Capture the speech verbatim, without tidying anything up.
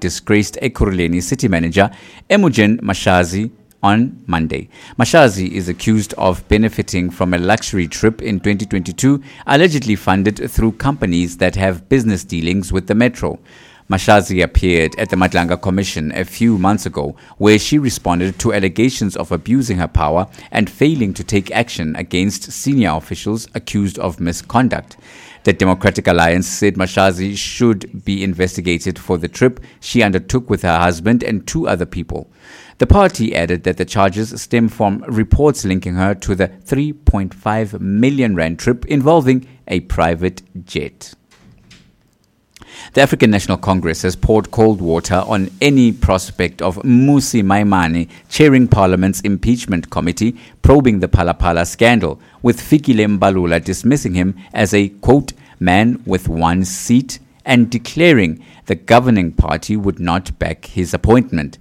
disgraced Ekurhuleni city manager Imogen Mashazi on Monday. Mashazi is accused of benefiting from a luxury trip in twenty twenty-two, allegedly funded through companies that have business dealings with the metro. Mashazi appeared at the Madlanga Commission a few months ago, where she responded to allegations of abusing her power and failing to take action against senior officials accused of misconduct. The Democratic Alliance said Mashazi should be investigated for the trip she undertook with her husband and two other people. The party added that the charges stem from reports linking her to the three point five million rand trip involving a private jet. The African National Congress has poured cold water on any prospect of Mmusi Maimane chairing Parliament's impeachment committee probing the Phala Phala scandal, with Fikile Mbalula dismissing him as a, quote, man with one seat and declaring the governing party would not back his appointment.